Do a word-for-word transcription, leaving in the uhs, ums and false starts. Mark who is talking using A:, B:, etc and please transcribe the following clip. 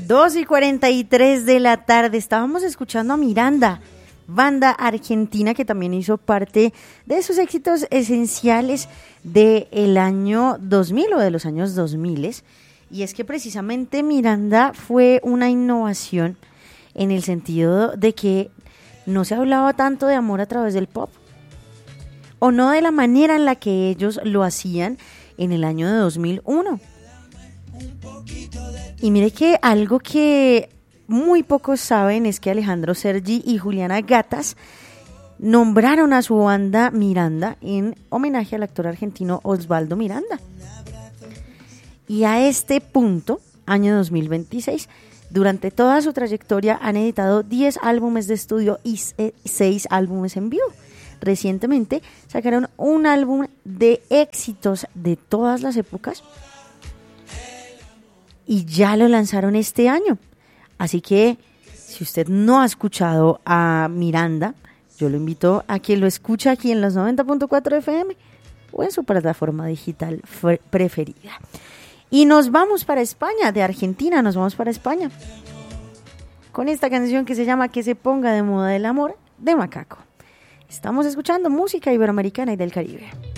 A: dos y cuarenta y tres de la tarde. Estábamos escuchando a Miranda, banda argentina que también hizo parte de esos éxitos esenciales del año dos mil o de los años dos mil. Y es que precisamente Miranda fue una innovación en el sentido de que no se hablaba tanto de amor a través del pop, o no de la manera en la que ellos lo hacían en el año de dos mil uno. Y mire que algo que muy pocos saben es que Alejandro Sergi y Juliana Gatas nombraron a su banda Miranda en homenaje al actor argentino Osvaldo Miranda. Y a este punto, año dos mil veintiséis, durante toda su trayectoria han editado diez álbumes de estudio y seis álbumes en vivo. Recientemente sacaron un álbum de éxitos de todas las épocas y ya lo lanzaron este año. Así que si usted no ha escuchado a Miranda, yo lo invito a que lo escuche aquí en los noventa punto cuatro F M o en su plataforma digital preferida. Y nos vamos para España, de Argentina nos vamos para España, con esta canción que se llama Que se ponga de moda el amor, de Macaco. Estamos escuchando música iberoamericana y del Caribe.